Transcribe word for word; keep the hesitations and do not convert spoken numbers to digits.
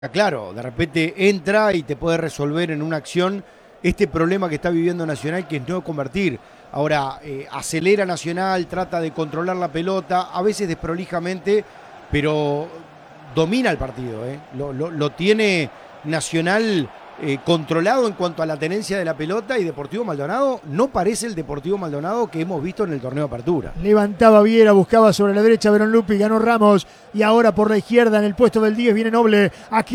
Claro, de repente entra y te puede resolver en una acción este problema que está viviendo Nacional, que es no convertir. Ahora, eh, acelera Nacional, trata de controlar la pelota, a veces desprolijamente, pero domina el partido. ¿eh? Lo, lo, lo tiene Nacional eh, controlado en cuanto a la tenencia de la pelota, y Deportivo Maldonado no parece el Deportivo Maldonado que hemos visto en el torneo de apertura. Levantaba Viera, buscaba sobre la derecha Verón Lupi, ganó Ramos, y ahora por la izquierda en el puesto del diez viene Noble. Aquí